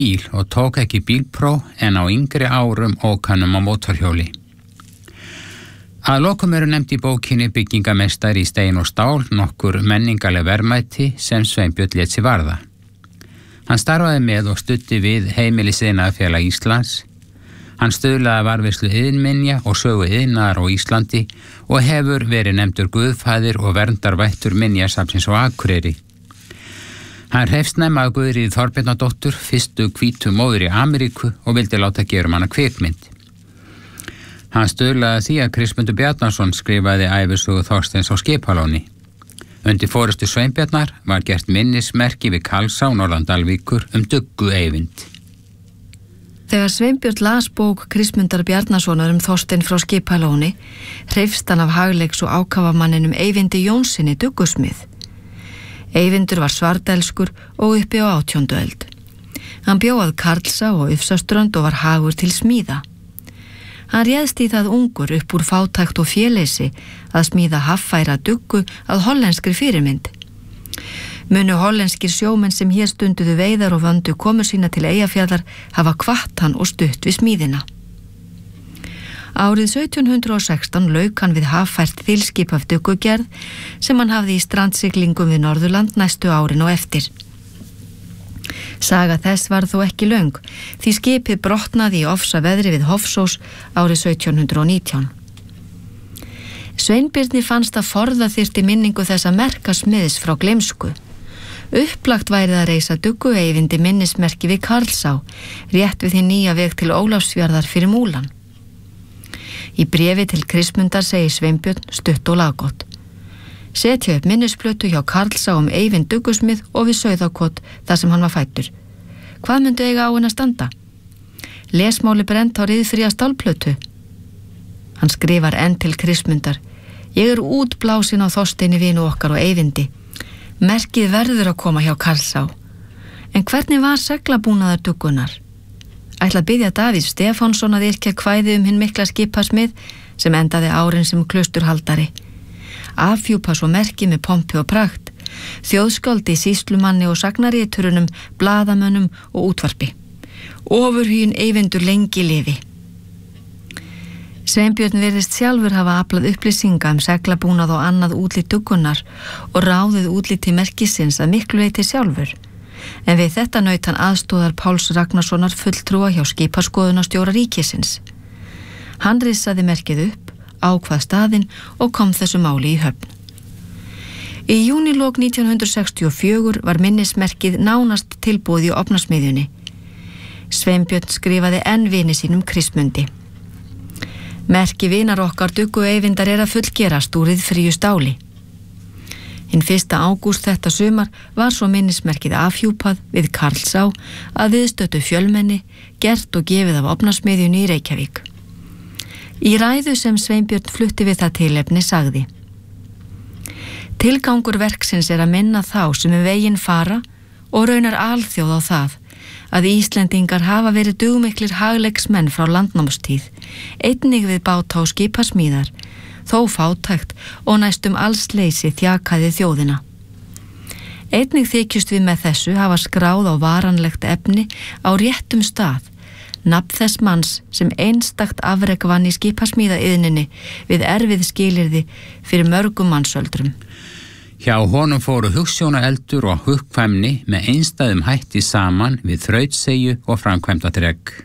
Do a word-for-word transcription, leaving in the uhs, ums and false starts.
bíl og tók ekki bílpróf en á yngri árum ókunnum á mótorhjóli. Að lokum eru nefnd í bókinni byggingameistari í stein og stál nokkur menningaleg verðmæti sem Sveinbjörn lét sig varða. Hann starfaði með og studdi við Heimilisiðnaðarfélag Íslands. Hann stuðlaði varðveislu iðnminja og sögu iðnaðar á Íslandi og hefur verið nefndur guðfaðir og verndarvættur minjasafnsins á Akureyri. Hann hreifst snemma af Guðríði Þorbjarnardóttur, fyrstu hvítu móður í Ameríku og vildi láta gera um hana kvikmynd. Hann stuðlaði því að Kristmundur Bjarnason skrifaði ævisögu Þorsteins á Skipalóni. Undir forystu Sveinbjarnar var gert minnismerki við Karlsá norðan Dalvíkur um Duggu Eyvind. Þegar Sveinbjörn las bók Kristmundar Bjarnasonar um Þorstein frá Skipalóni, hreifst hann af hagleiks- og ákafamanninum Eyvindi Jónssoni Duggusmið. Eyvindur var svardelskur og uppi á átjóndu öld. Hann bjó að Karlsá og Ufsaströnd og var hagur til smíða. Hann réðst í það ungur upp úr fátækt og féleysi að smíða haffæra duggu að hollenskri fyrirmynd. Munu hollenskir sjómenn sem hér stunduðu veiðar og vöndu komur sína til Eyjafjarðar hafa hvatt hann og stutt við smíðina. Árið sautján hundrað og sextán lauk hann við haffært þilskip af duggugerð sem hann hafði í strandsiglingum við Norðurland næstu árin og eftir. Saga þess var þó ekki löng, því skipið brotnaði í ofsa veðri við Hofsós árið sautján hundrað og nítján. Sveinbirni fannst að forða þyrfti minningu þessa merka smiðs frá gleymsku. Upplagt værið að reisa Duggu Eyvindi minnismerki við Karlsá, rétt við því nýja veg til Ólafsfjarðar fyrir Múlan. Í bréfi til Kristmundar segir Sveinbjörn stutt og laggott. Setja upp minnisplötu hjá Karlsá um Eyvind Duggusmið og við Sauðárkot þar sem hann var fæddur. Hvað myndu eiga á henni að standa? Lesmáli brennt á riðfría stálplötu. Hann skrifar enn til Kristmundar. Ég er útblásin á Þorsteini vinu okkar og Eyvindi. Merkið verður að koma hjá Karlsá. En hvernig var seglabúnaðar duggunar? Ætla að biðja Davíð Stefánsson að yrkja kvæði um hinn mikla skipasmið sem endaði árin sem klausturhaldari. Afhjúpa svo merki með pompi og prakt, þjóðskáldi, sýslumanni og sagnaríturunum, blaðamönnum og útvarpi. Ofurhuginn Eyvindur lengi lifi. Sveinbjörn virðist sjálfur hafa aflað upplýsinga um seglabúnað og annað útlit duggunar og ráðið útliti merkisins að miklu leyti sjálfur. En við þetta naut hann aðstóðar Páls Ragnarssonar fulltrúa hjá skipaskoðunarstjóra ríkisins. Hann rissaði merkið upp, ákvað staðinn og kom þessu máli í höfn. Í júnilok nítján hundrað sextíu og fjögur var minnismerkið nánast tilbúið í opnarsmiðjunni. Sveinbjörn skrifaði enn vini sínum Kristmundi. Merki vinar okkar Duggu Eyvindar er að fullgerast úr ryðfríu stáli. Hinn fyrsta ágúst þetta sumar var svo minnismerkið afhjúpað við Karlsá að viðstöddu fjölmenni, gert og gefið af opnarsmiðjunni í Reykjavík. Í ræðu sem Sveinbjörn flutti við það tilefni sagði: Tilgangur verksins er að minna þá sem um veginn fara og raunar alþjóð á það að Íslendingar hafa verið dugmiklir hagleiksmenn frá landnámstíð, einnig við báta og skipasmíðar, þó fátækt og næstum allsleysi þjakaði þjóðina. Einnig þykjust við með þessu hafa skráð á varanlegt efni á réttum stað, nafn þess manns sem einstakt afrek vann í skipasmíðaiðninni við erfið skilyrði fyrir mörgum mannsöldrum. Hjá honum fóru hugsjónaeldur og hugkvæmni með einstæðum hætti saman við þrautseigju og framkvæmdadreg.